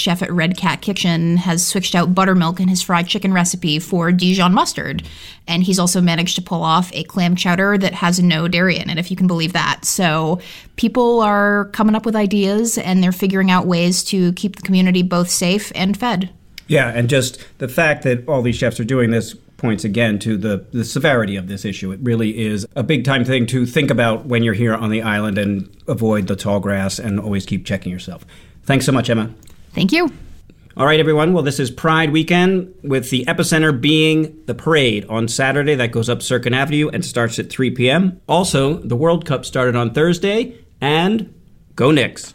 chef at Red Cat Kitchen, has switched out buttermilk in his fried chicken recipe for Dijon mustard. And he's also managed to pull off a clam chowder that has no dairy in it, if you can believe that. So people are coming up with ideas, and they're figuring out ways to keep the community both safe and fed. Yeah, and just the fact that all these chefs are doing this points again to the severity of this issue. It really is a big-time thing to think about when you're here on the island, and avoid the tall grass and always keep checking yourself. Thanks so much, Emma. Thank you. All right, everyone. Well, this is Pride Weekend, with the epicenter being the parade on Saturday that goes up Circuit Avenue and starts at 3 p.m. Also, the World Cup started on Thursday, and go Knicks.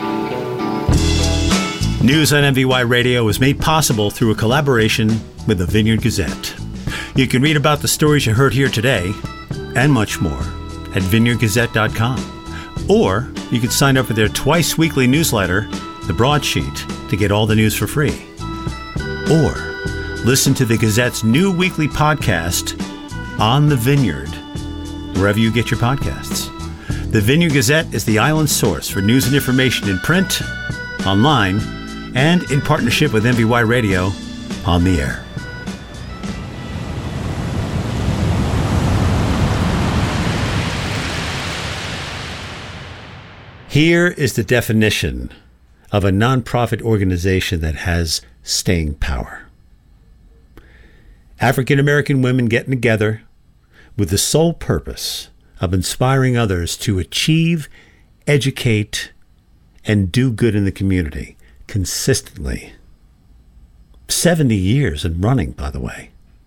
News on MVY Radio is made possible through a collaboration with the Vineyard Gazette. You can read about the stories you heard here today and much more at vineyardgazette.com. Or you can sign up for their twice-weekly newsletter, The Broadsheet, to get all the news for free. Or listen to the Gazette's new weekly podcast, On the Vineyard, wherever you get your podcasts. The Vineyard Gazette is the island's source for news and information in print, online, and in partnership with MVY Radio on the air. Here is the definition of a nonprofit organization that has staying power. African American women getting together with the sole purpose of inspiring others to achieve, educate, and do good in the community consistently. 70 years and running, by the way.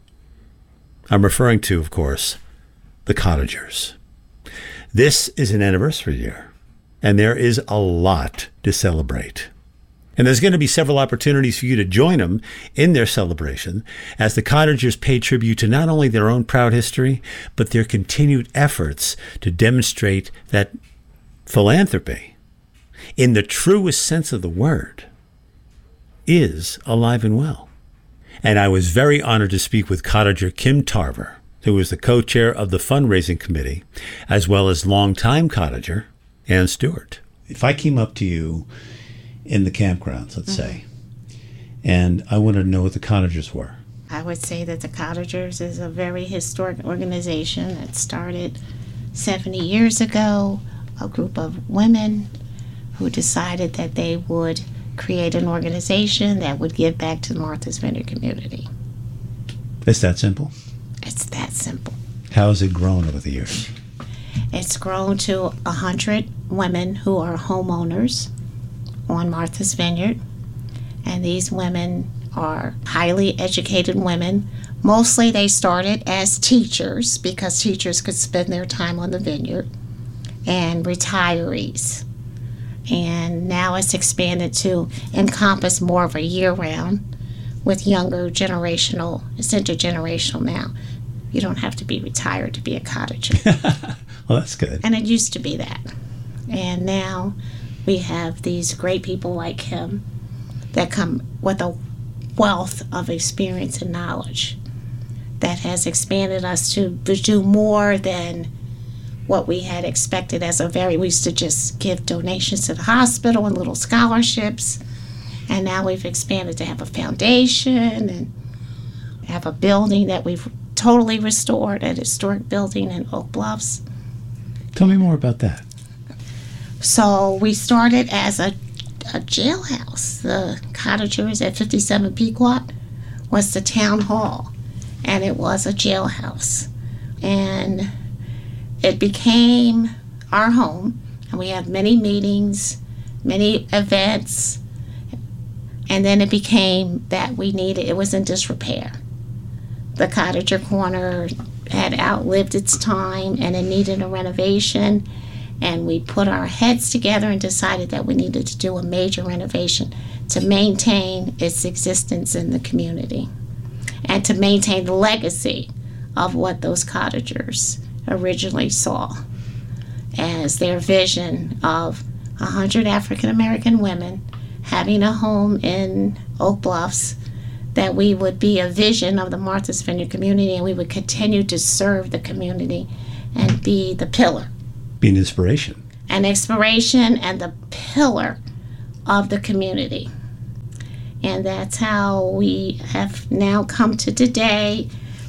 I'm referring to, of course, the Cottagers. This is an anniversary year, and there is a lot to celebrate. And there's going to be several opportunities for you to join them in their celebration as the Cottagers pay tribute to not only their own proud history, but their continued efforts to demonstrate that philanthropy, in the truest sense of the word, is alive and well. And I was very honored to speak with Cottager Kim Tarver, who is the co-chair of the fundraising committee, as well as longtime Cottager Ann Stewart. If I came up to you in the campgrounds, let's say, and I wanted to know what the Cottagers were, I would say that the Cottagers is a very historic organization that started 70 years ago, a group of women who decided that they would create an organization that would give back to the Martha's Vineyard community. It's that simple? It's that simple. How has it grown over the years? It's grown to 100 women who are homeowners on Martha's Vineyard. And these women are highly educated women. Mostly they started as teachers because teachers could spend their time on the vineyard, and retirees. And now it's expanded to encompass more of a year-round with younger generational. It's intergenerational now. You don't have to be retired to be a cottager. Well, that's good. And it used to be that. And now we have these great people like him that come with a wealth of experience and knowledge that has expanded us to do more than what we had expected we used to just give donations to the hospital and little scholarships. And now we've expanded to have a foundation and have a building that we've totally restored, a historic building in Oak Bluffs. Tell me more about that. So we started as a jailhouse. The Cottagers at 57 Pequot was the town hall, and it was a jailhouse. And it became our home, and we had many meetings, many events, and then it became that it was in disrepair. The Cottager Corner had outlived its time, and it needed a renovation, and we put our heads together and decided that we needed to do a major renovation to maintain its existence in the community and to maintain the legacy of what those Cottagers originally saw as their vision of 100 African American women having a home in Oak Bluffs, that we would be a vision of the Martha's Vineyard community, and we would continue to serve the community and be the pillar. Be an inspiration. An inspiration and the pillar of the community. And that's how we have now come to today,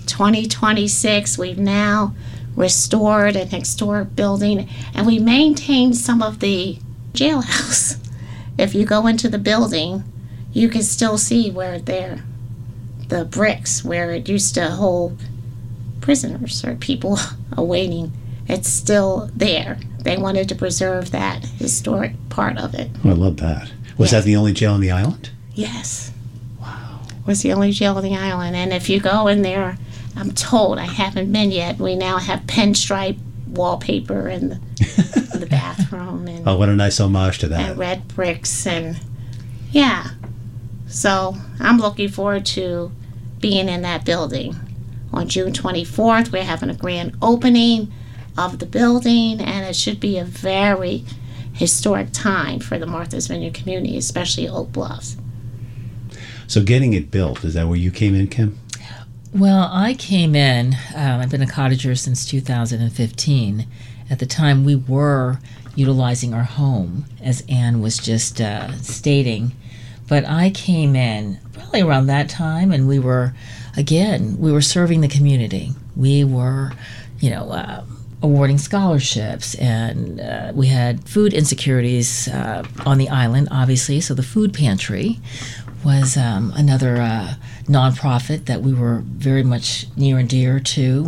2026. We've now restored an historic building, and we maintain some of the jailhouse. If you go into the building, you can still see where the bricks where it used to hold prisoners or people awaiting. It's still there. They wanted to preserve that historic part of it. Oh, I love that. Was that the only jail on the island? Yes. Wow. It was the only jail on the island. And if you go in there, I'm told, I haven't been yet, we now have pinstripe wallpaper in the bathroom. And, oh, what a nice homage to that. And red bricks. And yeah. So I'm looking forward to being in that building. On June 24th, we're having a grand opening of the building, and it should be a very historic time for the Martha's Vineyard community, especially Oak Bluffs. So getting it built, is that where you came in, Kim? Well, I came in, I've been a cottager since 2015. At the time, we were utilizing our home, as Anne was just stating. But I came in probably around that time, and we were serving the community. We were, awarding scholarships, and we had food insecurities on the island, obviously, so the food pantry was another nonprofit that we were very much near and dear to,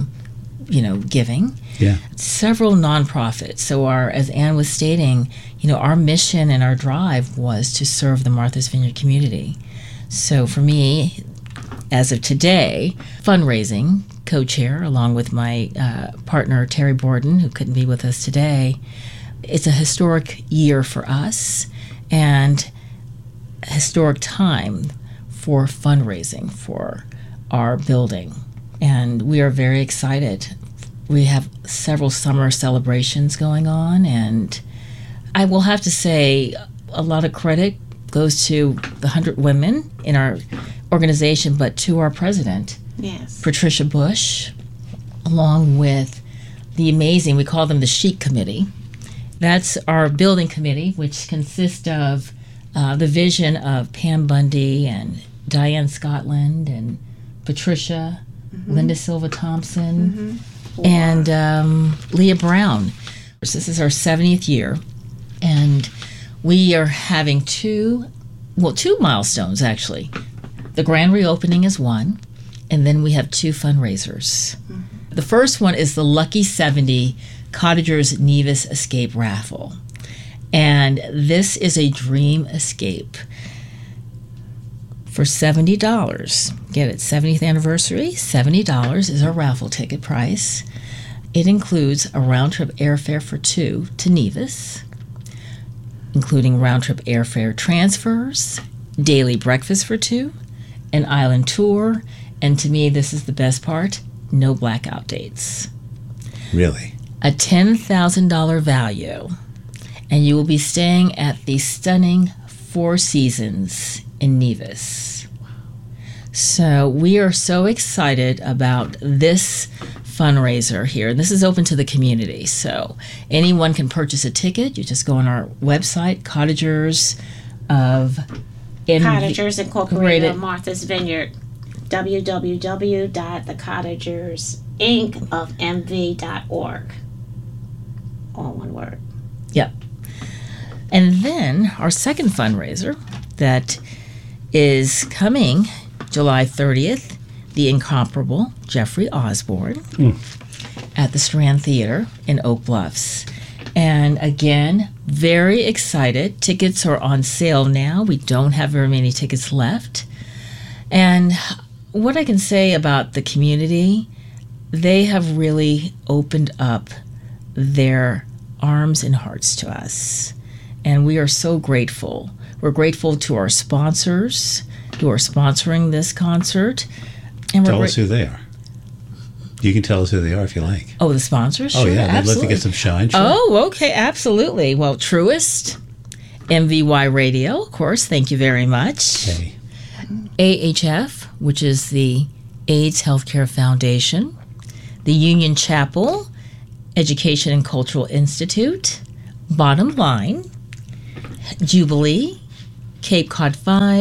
giving. Yeah. Several nonprofits. So as Anne was stating, our mission and our drive was to serve the Martha's Vineyard community. So for me, as of today, fundraising, co-chair, along with my partner, Terry Borden, who couldn't be with us today, it's a historic year for us and a historic time for fundraising for our building. And we are very excited. We have several summer celebrations going on, and I will have to say a lot of credit goes to the 100 women in our organization, but to our president, yes, Patricia Bush, along with the amazing, we call them the Chic Committee. That's our building committee, which consists of the vision of Pam Bundy and Diane Scotland and Patricia, Linda Silva Thompson, and Leah Brown. This is our 70th year, and we are having two milestones, actually. The grand reopening is one, and then we have two fundraisers. The first one is the Lucky 70 Cottagers Nevis Escape Raffle. And this is a dream escape for $70. Get it, 70th anniversary, $70 is our raffle ticket price. It includes a round-trip airfare for two to Nevis, including round-trip airfare transfers, daily breakfast for two, an island tour, and to me, this is the best part, no blackout dates. Really? A $10,000 value, and you will be staying at the stunning Four Seasons in Nevis. So we are so excited about this fundraiser here. This is open to the community, so anyone can purchase a ticket. You just go on our website, Cottagers Incorporated of Martha's Vineyard, www.thecottagersIncofMV.org. All one word. Yep. And then our second fundraiser that is coming July 30th, the incomparable Jeffrey Osborne at the Strand Theater in Oak Bluffs. And again, very excited. Tickets are on sale now. We don't have very many tickets left. And what I can say about the community, they have really opened up their arms and hearts to us. And we are so grateful. We're grateful to our sponsors who are sponsoring this concert. And tell us who they are. You can tell us who they are if you like. Oh, the sponsors? Oh, sure, yeah. They'd absolutely. love to get some shine. Sure. Oh, okay. Absolutely. Well, Truist, MVY Radio, of course. Thank you very much. Okay. AHF, which is the AIDS Healthcare Foundation. The Union Chapel, Education and Cultural Institute. Bottom Line, Jubilee, Cape Cod 5,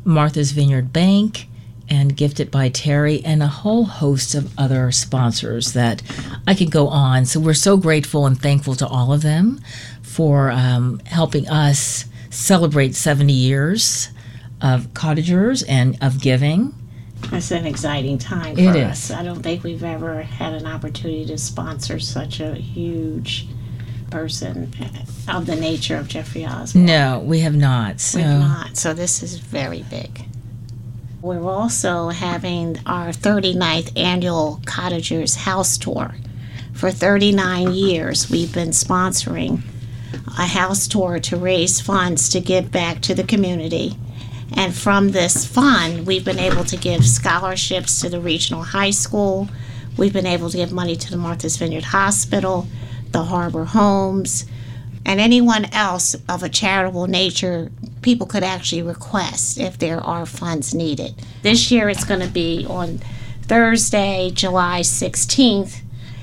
Martha's Vineyard Bank, and Gifted by Terry, and a whole host of other sponsors that I could go on. So we're so grateful and thankful to all of them for helping us celebrate 70 years of Cottagers and of giving. It's an exciting time It for is. us. I don't think we've ever had an opportunity to sponsor such a huge person of the nature of Jeffrey Oswald. No, we have not. So We've not. So this is very big. We're also having our 39th annual Cottagers House Tour. For 39 years, we've been sponsoring a house tour to raise funds to give back to the community. And from this fund, we've been able to give scholarships to the regional high school. We've been able to give money to the Martha's Vineyard Hospital, the Harbor Homes, and anyone else of a charitable nature. People could actually request if there are funds needed. This year it's going to be on Thursday, July 16th,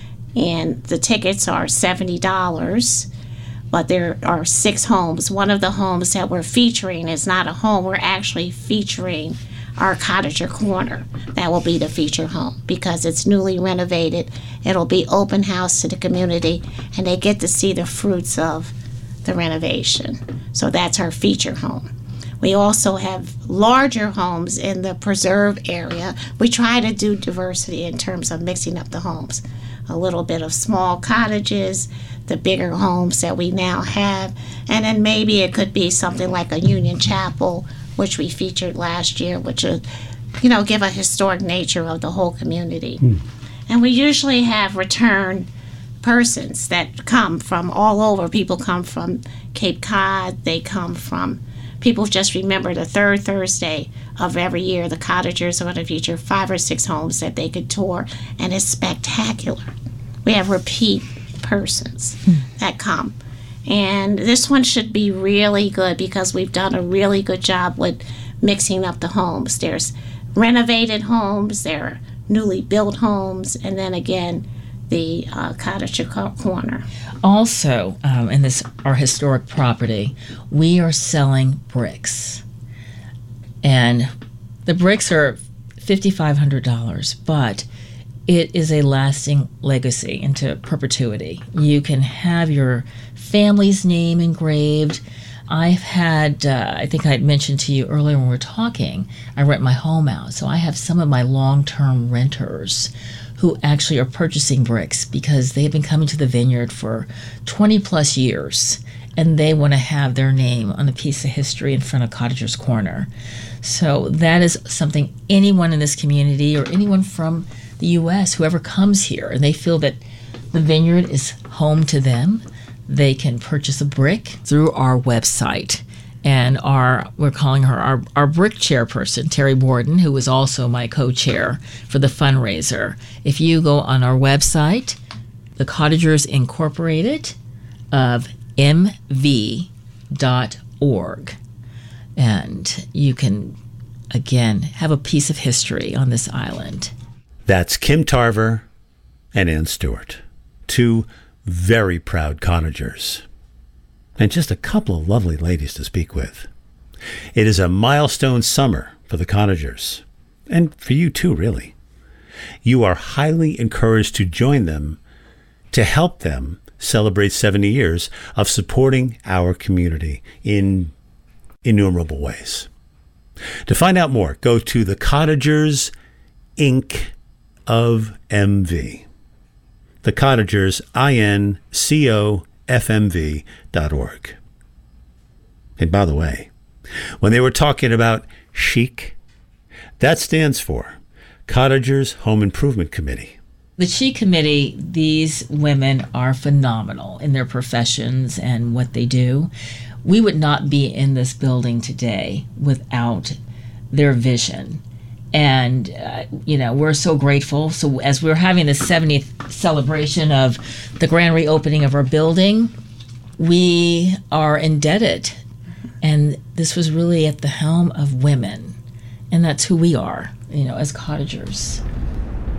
and the tickets are $70. But there are 6 homes. One of the homes that we're featuring is not a home. We're actually featuring our Cottager Corner. That will be the feature home because it's newly renovated. It'll be open house to the community, and they get to see the fruits of the renovation. So that's our feature home. We also have larger homes in the preserve area. We try to do diversity in terms of mixing up the homes. A little bit of small cottages, the bigger homes that we now have, and then maybe it could be something like a Union Chapel, which we featured last year, which would, give a historic nature of the whole community. And we usually have return persons that come from all over. People come from Cape Cod, they come from, people just remember the third Thursday of every year, the Cottagers are going to feature 5 or 6 homes that they could tour, and it's spectacular. We have repeat persons that come. And this one should be really good because we've done a really good job with mixing up the homes. There's renovated homes, there are newly built homes, and then again, the Cottager Corner. also in this our historic property, we are selling bricks, and the bricks are $5,500, but it is a lasting legacy into perpetuity. You can have your family's name engraved. I've had, I think I had mentioned to you earlier when we were talking, I rent my home out. So I have some of my long-term renters who actually are purchasing bricks because they've been coming to the vineyard for 20 plus years, and they want to have their name on a piece of history in front of Cottager's Corner. So that is something anyone in this community or anyone from the U.S., whoever comes here, and they feel that the vineyard is home to them, they can purchase a brick through our website. And we're calling her our brick chairperson, Terry Borden, who is also my co-chair for the fundraiser. If you go on our website, the Cottagers Incorporated of mv.org, and you can, again, have a piece of history on this island. That's Kim Tarver and Ann Stewart, two very proud Cottagers, and just a couple of lovely ladies to speak with. It is a milestone summer for the Cottagers, and for you too, really. You are highly encouraged to join them to help them celebrate 70 years of supporting our community in innumerable ways. To find out more, go to the Cottagers Inc. of MV. The Cottagers, INCOFMV.org. And by the way, when they were talking about CHIC, that stands for Cottagers Home Improvement Committee. The CHIC Committee, these women are phenomenal in their professions and what they do. We would not be in this building today without their vision. And, we're so grateful. So as we're having the 70th celebration of the grand reopening of our building, we are indebted. And this was really at the helm of women. And that's who we are, as Cottagers.